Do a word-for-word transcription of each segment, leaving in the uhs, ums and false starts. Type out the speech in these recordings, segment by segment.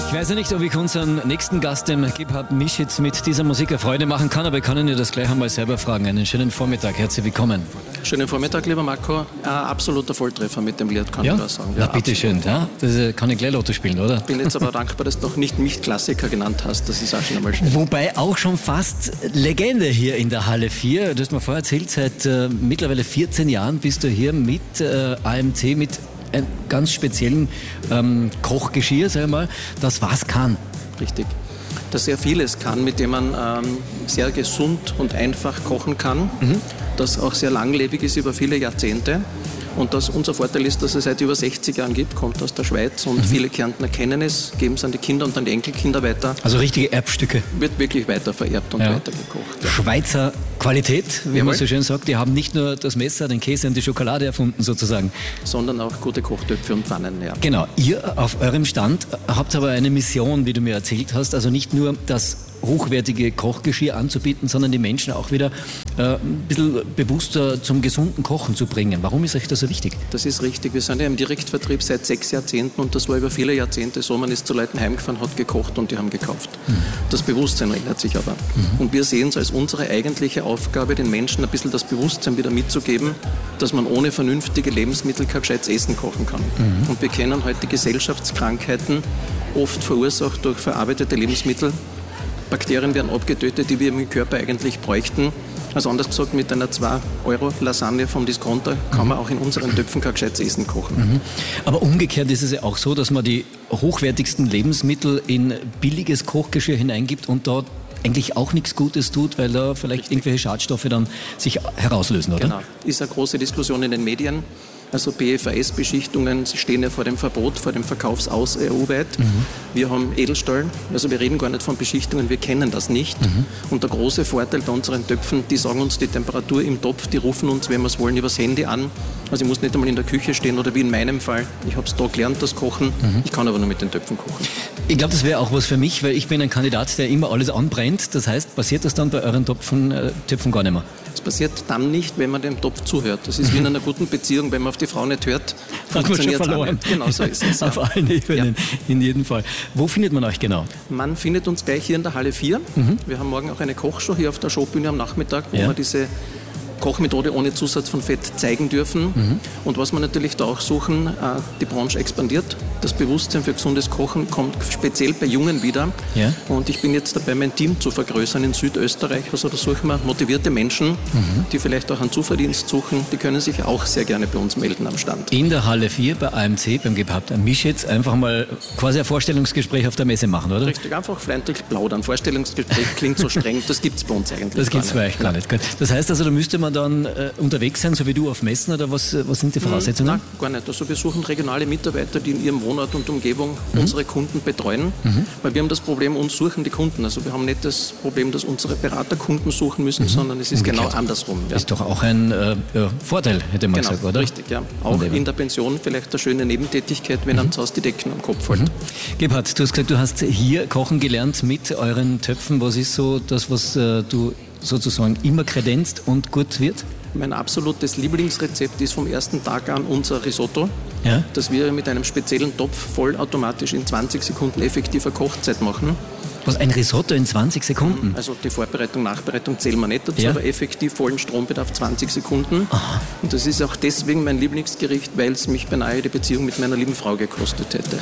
Ich weiß ja nicht, ob ich unseren nächsten Gast, dem Gebhard Mischitz, mit dieser Musik eine Freude machen kann, aber ich kann Ihnen das gleich einmal selber fragen. Einen schönen Vormittag, herzlich willkommen. Schönen Vormittag, lieber Marco. Ein absoluter Volltreffer mit dem Lied, kann ja? ich da sagen. Ja, bitteschön. Ja, das kann ich gleich Lotto spielen, oder? Ich bin jetzt aber dankbar, dass du noch nicht mich Klassiker genannt hast. Das ist auch schon einmal schön. Wobei auch schon fast Legende hier in der Halle vier. Du hast mir vorher erzählt, seit äh, mittlerweile vierzehn Jahren bist du hier mit äh, A M C, mit einem ganz speziellen ähm, Kochgeschirr, sag ich mal, das was kann. Richtig. Das sehr vieles kann, mit dem man ähm, sehr gesund und einfach kochen kann. Mhm. Das auch sehr langlebig ist über viele Jahrzehnte. Und das, unser Vorteil ist, dass es seit über sechzig Jahren gibt, kommt aus der Schweiz und mhm. viele Kärntner kennen es, geben es an die Kinder und an die Enkelkinder weiter. Also richtige Erbstücke. Wird wirklich weiter vererbt und ja. weiter gekocht. Ja. Schweizer Qualität, wie Jawohl. man so schön sagt. Die haben nicht nur das Messer, den Käse und die Schokolade erfunden sozusagen. Sondern auch gute Kochtöpfe und Pfannen, ja. Genau. Ihr auf eurem Stand habt aber eine Mission, wie du mir erzählt hast. Also nicht nur das hochwertige Kochgeschirr anzubieten, sondern die Menschen auch wieder äh, ein bisschen bewusster zum gesunden Kochen zu bringen. Warum ist euch das so wichtig? Das ist richtig. Wir sind ja im Direktvertrieb seit sechs Jahrzehnten und das war über viele Jahrzehnte so. Man ist zu Leuten heimgefahren, hat gekocht und die haben gekauft. Mhm. Das Bewusstsein ändert sich aber. Mhm. Und wir sehen es als unsere eigentliche Aufgabe, den Menschen ein bisschen das Bewusstsein wieder mitzugeben, dass man ohne vernünftige Lebensmittel kein gescheites Essen kochen kann. Mhm. Und wir kennen heute Gesellschaftskrankheiten, oft verursacht durch verarbeitete Lebensmittel. Bakterien werden abgetötet, die wir im Körper eigentlich bräuchten. Also anders gesagt, mit einer zwei Euro Lasagne vom Discounter kann man auch in unseren Töpfen kein gescheites Essen kochen. Mhm. Aber umgekehrt ist es ja auch so, dass man die hochwertigsten Lebensmittel in billiges Kochgeschirr hineingibt und dort eigentlich auch nichts Gutes tut, weil da vielleicht Richtig. irgendwelche Schadstoffe dann sich herauslösen, oder? Genau. Ist eine große Diskussion in den Medien. Also P F A S-Beschichtungen stehen ja vor dem Verbot, vor dem Verkaufsaus E U-weit. Mhm. Wir haben Edelstahl, also wir reden gar nicht von Beschichtungen, wir kennen das nicht. Mhm. Und der große Vorteil bei unseren Töpfen, die sagen uns die Temperatur im Topf, die rufen uns, wenn wir es wollen, übers Handy an. Also ich muss nicht einmal in der Küche stehen oder wie in meinem Fall. Ich habe es da gelernt, das Kochen. Mhm. Ich kann aber nur mit den Töpfen kochen. Ich glaube, das wäre auch was für mich, weil ich bin ein Kandidat, der immer alles anbrennt. Das heißt, passiert das dann bei euren Töpfen, äh, Töpfen gar nicht mehr? Es passiert dann nicht, wenn man dem Topf zuhört. Das ist wie in einer guten Beziehung, wenn man auf die Frau nicht hört, funktioniert es auch nicht. Genau so ist es. Ja. Auf allen Ebenen, ja. In jedem Fall. Wo findet man euch genau? Man findet uns gleich hier in der Halle vier. Mhm. Wir haben morgen auch eine Kochshow hier auf der Showbühne am Nachmittag, wo ja. wir diese Kochmethode ohne Zusatz von Fett zeigen dürfen. Mhm. Und was wir natürlich da auch suchen, die Branche expandiert. Das Bewusstsein für gesundes Kochen kommt speziell bei Jungen wieder. Ja. Und ich bin jetzt dabei, mein Team zu vergrößern in Südösterreich. Also da suchen wir motivierte Menschen, mhm. die vielleicht auch einen Zuverdienst suchen. Die können sich auch sehr gerne bei uns melden am Stand. In der Halle vier bei A M C, beim Gebhard Mischitz, einfach mal quasi ein Vorstellungsgespräch auf der Messe machen, oder? Richtig, einfach freundlich plaudern. Vorstellungsgespräch klingt so streng, das gibt es bei uns eigentlich Das gibt es bei euch gar nicht. Das heißt also, da müsste man dann äh, unterwegs sein, so wie du auf Messen, oder was, was sind die Voraussetzungen? Nein, gar nicht. Also wir suchen regionale Mitarbeiter, die in ihrem Wohnort und Umgebung mhm. unsere Kunden betreuen, mhm. weil wir haben das Problem, uns suchen die Kunden. Also wir haben nicht das Problem, dass unsere Berater Kunden suchen müssen, mhm. sondern es ist Umgekehrt. Genau andersrum. Ja. Ist doch auch ein äh, ja, Vorteil, hätte man genau, gesagt, oder? Richtig, ja. Auch in der Pension vielleicht eine schöne Nebentätigkeit, wenn mhm. einem zu Hause die Decken am Kopf fällt. Mhm. Gebhard, du hast gesagt, du hast hier kochen gelernt mit euren Töpfen. Was ist so das, was äh, du sozusagen immer kredenzt und gut wird? Mein absolutes Lieblingsrezept ist vom ersten Tag an unser Risotto, ja? das wir mit einem speziellen Topf vollautomatisch in zwanzig Sekunden effektiver Kochzeit machen. Was, ein Risotto in zwanzig Sekunden? Also die Vorbereitung, Nachbereitung zählen wir nicht dazu, ja? aber effektiv vollen Strombedarf zwanzig Sekunden. Aha. Und das ist auch deswegen mein Lieblingsgericht, weil es mich beinahe die Beziehung mit meiner lieben Frau gekostet hätte.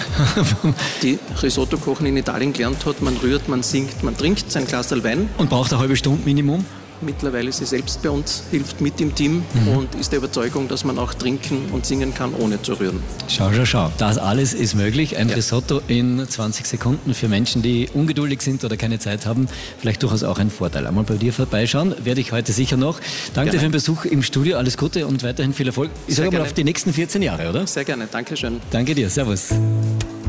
Die Risotto-Kochen in Italien gelernt hat, man rührt, man singt, man trinkt sein Glas Wein. Und braucht eine halbe Stunde Minimum? Mittlerweile sie selbst bei uns, hilft mit im Team mhm. und ist der Überzeugung, dass man auch trinken und singen kann, ohne zu rühren. Schau, schau, schau. Das alles ist möglich. Ein ja. Risotto in zwanzig Sekunden für Menschen, die ungeduldig sind oder keine Zeit haben. Vielleicht durchaus auch ein Vorteil. Einmal bei dir vorbeischauen, werde ich heute sicher noch. Danke dir für den Besuch im Studio. Alles Gute und weiterhin viel Erfolg. Ich sage mal auf die nächsten vierzehn Jahre, oder? Sehr gerne. Dankeschön. Danke dir. Servus.